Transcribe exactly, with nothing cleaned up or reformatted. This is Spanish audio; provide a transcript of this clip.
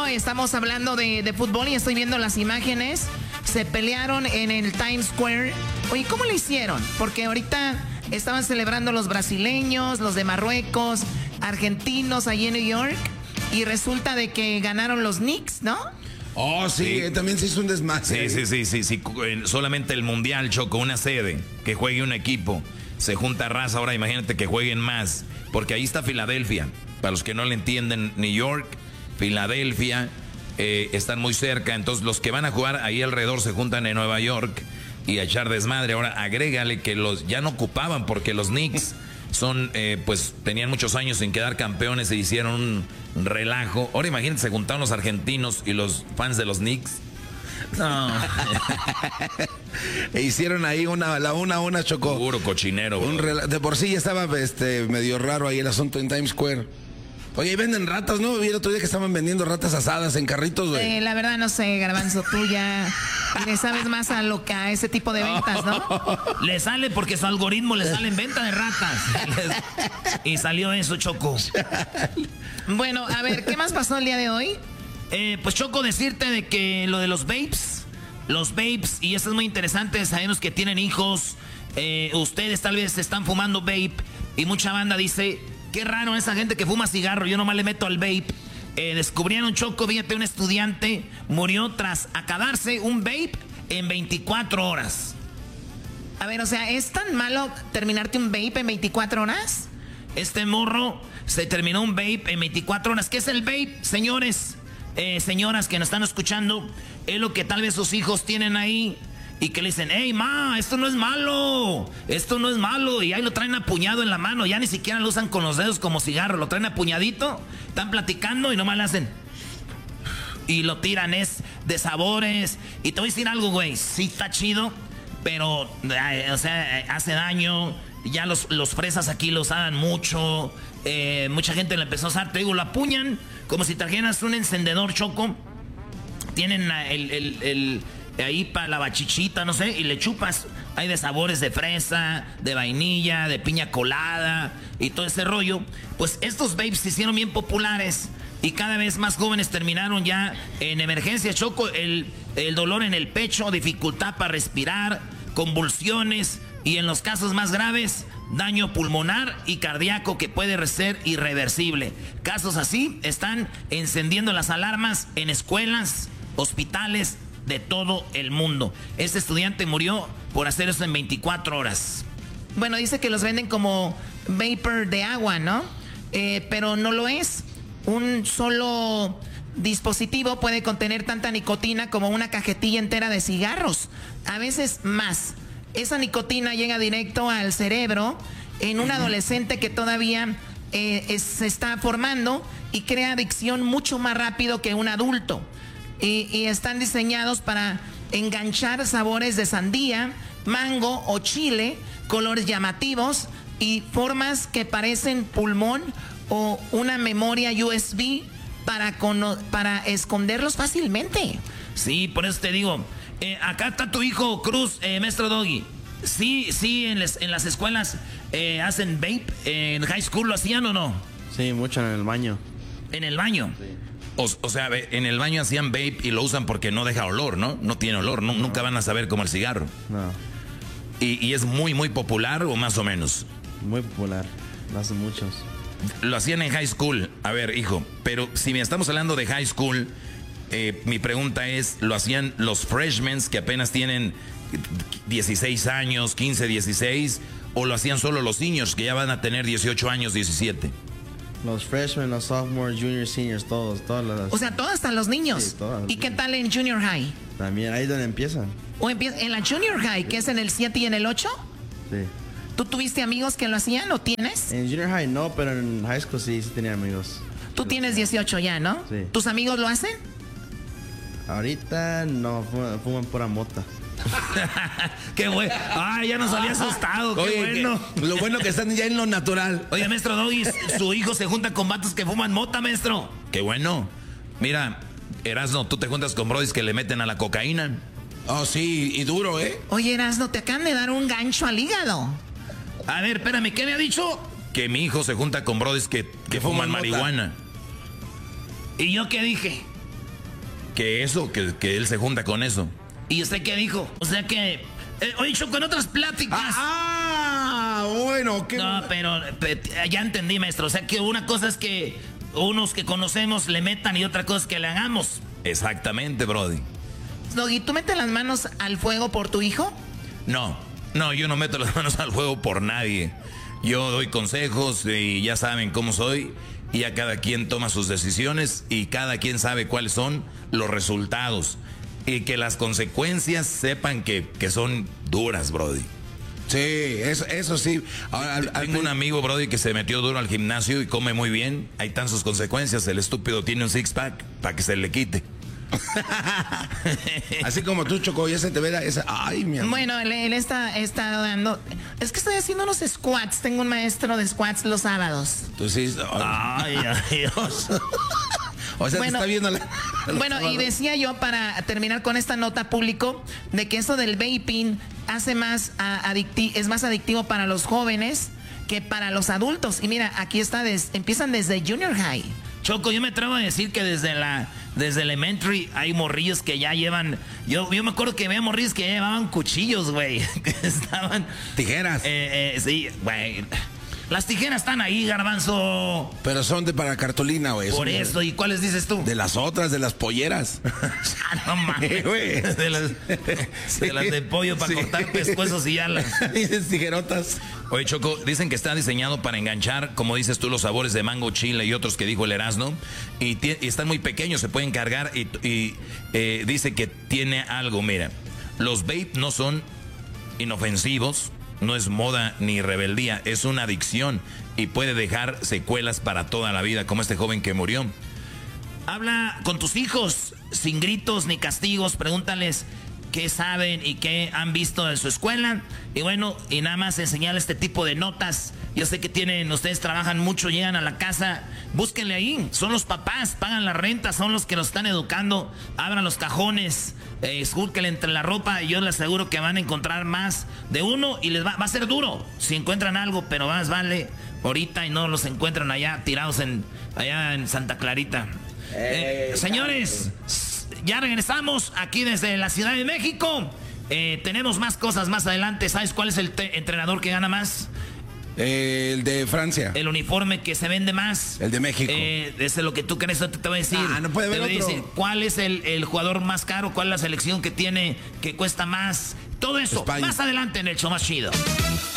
estamos hablando de, de fútbol y estoy viendo las imágenes. Se pelearon en el Times Square. Oye, ¿cómo le hicieron? Porque ahorita estaban celebrando los brasileños, los de Marruecos, argentinos allí en New York. Y resulta de que ganaron los Knicks, ¿no? Oh, sí, sí. También se hizo un desmadre. Sí, sí, sí, sí, sí. Solamente el Mundial, Choco, una sede, que juegue un equipo. Se junta raza, ahora imagínate que jueguen más. Porque ahí está Filadelfia. Para los que no le entienden, New York, Filadelfia, eh, están muy cerca. Entonces los que van a jugar ahí alrededor se juntan en Nueva York y a echar desmadre. Ahora agrégale que los ya no ocupaban porque los Knicks son, eh, pues tenían muchos años sin quedar campeones, se hicieron un relajo. Ahora imagínate, se juntaron los argentinos y los fans de los Knicks. No. E hicieron ahí una, la una a una, Chocó. Puro cochinero. Un rela- de por sí ya estaba este, medio raro ahí el asunto en Times Square. Oye, y venden ratas, ¿no? Vi el otro día que estaban vendiendo ratas asadas en carritos, güey. Eh, la verdad no sé, Garbanzo, tú ya le sabes más a lo que a ese tipo de ventas, ¿no? Le sale porque su algoritmo le sale en venta de ratas. Y salió eso, Choco. Bueno, a ver, ¿qué más pasó el día de hoy? Eh, pues Choco, decirte de que lo de los vapes, los vapes, y esto es muy interesante, sabemos que tienen hijos, eh, ustedes tal vez están fumando vape, y mucha banda dice, qué raro esa gente que fuma cigarro, yo nomás le meto al vape. Eh, descubrieron, Choco, fíjate, un estudiante murió tras acabarse un vape en veinticuatro horas. A ver, o sea, ¿es tan malo terminarte un vape en veinticuatro horas? Este morro se terminó un vape en veinticuatro horas. ¿Qué es el vape, señores? Eh, señoras que nos están escuchando, es lo que tal vez sus hijos tienen ahí y que le dicen, hey, ma, esto no es malo, esto no es malo, y ahí lo traen apuñado en la mano, ya ni siquiera lo usan con los dedos como cigarro, lo traen apuñadito, están platicando y nomás le hacen y lo tiran, es de sabores. Y te voy a decir algo, güey, sí está chido, pero, eh, o sea, hace daño. Ya los, los fresas aquí lo usaban mucho. Eh, mucha gente lo empezó a usar. Te digo, lo apuñan como si trajeras un encendedor, Choco. Tienen el, el, el, ahí para la bachichita, no sé, y le chupas. Hay de sabores de fresa, de vainilla, de piña colada y todo ese rollo. Pues estos vapes se hicieron bien populares y cada vez más jóvenes terminaron ya en emergencia, Choco. El, el dolor en el pecho, dificultad para respirar, convulsiones. Y en los casos más graves, daño pulmonar y cardíaco que puede ser irreversible. Casos así están encendiendo las alarmas en escuelas, hospitales de todo el mundo. Este estudiante murió por hacer eso en veinticuatro horas. Bueno, dice que los venden como vapor de agua, ¿no? Eh, pero no lo es. Un solo dispositivo puede contener tanta nicotina como una cajetilla entera de cigarros. A veces más. Esa nicotina llega directo al cerebro en un adolescente que todavía eh, es, se está formando y crea adicción mucho más rápido que un adulto. Y, y están diseñados para enganchar sabores de sandía, mango o chile, colores llamativos y formas que parecen pulmón o una memoria U S B para, cono- para esconderlos fácilmente. Sí, por eso te digo... Eh, acá está tu hijo Cruz, eh, maestro Doggy. Sí, sí, en, les, en las escuelas eh, hacen vape. Eh, ¿En high school lo hacían o no? Sí, mucho en el baño. ¿En el baño? Sí. O, o sea, en el baño hacían vape y lo usan porque no deja olor, ¿no? No tiene olor, no, no. Nunca van a saber como el cigarro. No. ¿Y, y es muy, muy popular o más o menos? Muy popular, lo hacen muchos. Lo hacían en high school. A ver, hijo, pero si me estamos hablando de high school... Eh, mi pregunta es, ¿lo hacían los freshmen que apenas tienen dieciséis años, quince, dieciséis? ¿O lo hacían solo los niños que ya van a tener dieciocho años, diecisiete? Los freshmen, los sophomores, juniors, seniors, todos, todas las... O sea, todos hasta los niños. Sí, todas. ¿Y qué tal en junior high? También, ahí es donde empiezan. ¿O empieza en la junior high, que es en el siete y en el ocho? Sí. ¿Tú tuviste amigos que lo hacían o tienes? En junior high no, pero en high school sí, sí tenía amigos. Tú tienes dieciocho ya, ¿no? Sí. ¿Tus amigos lo hacen? Ahorita no, fuman, fuman pura mota. ¡Qué bueno! ¡Ay, ya nos había asustado! ¡Qué Oye, bueno! que, lo bueno que están ya en lo natural. Oye, maestro Doggy, su hijo se junta con vatos que fuman mota, maestro. ¡Qué bueno! Mira, Erasno, tú te juntas con brodis que le meten a la cocaína. Oh, sí, y duro, ¿eh? Oye, Erasno, te acaban de dar un gancho al hígado. A ver, espérame, ¿qué me ha dicho? Que mi hijo se junta con brodis que, que, que fuman, fuman marihuana. ¿Y yo qué dije? que eso, que, que él se junta con eso. ¿Y usted qué dijo? O sea que... Eh, oye, Choco, en otras pláticas... Ah, bueno, qué... No, pero, pero ya entendí, maestro. O sea que una cosa es que unos que conocemos le metan y otra cosa es que le hagamos. Exactamente, Brody. Doggy, ¿tú metes las manos al fuego por tu hijo? No, no, yo no meto las manos al fuego por nadie. Yo doy consejos y ya saben cómo soy. Y ya cada quien toma sus decisiones y cada quien sabe cuáles son los resultados. Y que las consecuencias sepan que, que son duras, Brody. Sí, eso, eso sí. Ahora, al, al, Tengo un amigo, Brody, que se metió duro al gimnasio y come muy bien. Ahí están sus consecuencias. El estúpido tiene un six-pack para que se le quite. Así como tú, Choco, ya se te ve la, esa... Ay, mi amor. Bueno, él, él está, está dando... Es que estoy haciendo unos squats. Tengo un maestro de squats los sábados. Tú sí... Ay, ay, Dios. O sea, Bueno, te está viendo la... Bueno, y decía yo, para terminar con esta nota público, de que eso del vaping hace más adicti- es más adictivo para los jóvenes que para los adultos. Y mira, aquí está, des- empiezan desde junior high. Choco, yo me atrevo a decir que desde la desde elementary hay morrillos que ya llevan... Yo, yo me acuerdo que había morrillos que ya llevaban cuchillos, güey. Que estaban... Tijeras. Eh, eh, sí, güey. Las tijeras están ahí, Garbanzo. Pero son de para cartulina, güey. Por de- eso, ¿y cuáles dices tú? De las otras, de las polleras. Ah, no mames. güey. De las de, las de pollo para Sí. cortar pescuezos y ya las... Dices tijerotas. Oye, Choco, dicen que está diseñado para enganchar, como dices tú, los sabores de mango, chile y otros que dijo el Erasmo. Y, tie- y están muy pequeños, se pueden cargar. Y, y, eh, dice que tiene algo, mira. Los vape no son inofensivos, no es moda ni rebeldía, es una adicción y puede dejar secuelas para toda la vida, como este joven que murió. Habla con tus hijos, sin gritos ni castigos, pregúntales qué saben y qué han visto en su escuela. Y bueno, y nada más enseñar este tipo de notas. Yo sé que tienen, ustedes trabajan mucho, llegan a la casa, búsquenle ahí. Son los papás, pagan la renta, son los que los están educando. Abran los cajones, eh, escúrquenle entre la ropa y yo les aseguro que van a encontrar más de uno y les va, va a ser duro si encuentran algo, pero más vale ahorita y no los encuentran allá tirados en, allá en Santa Clarita. Eh, señores, ya regresamos aquí desde la Ciudad de México. Eh, tenemos más cosas más adelante. ¿Sabes cuál es el te- entrenador que gana más? Eh, el de Francia. El uniforme que se vende más. El de México. Eh, ese es lo que tú crees, te, te voy a decir. Ah, no puede haber Te voy a otro. decir cuál es el, el jugador más caro, cuál es la selección que tiene, que cuesta más. Todo eso, España. más adelante en el show más chido.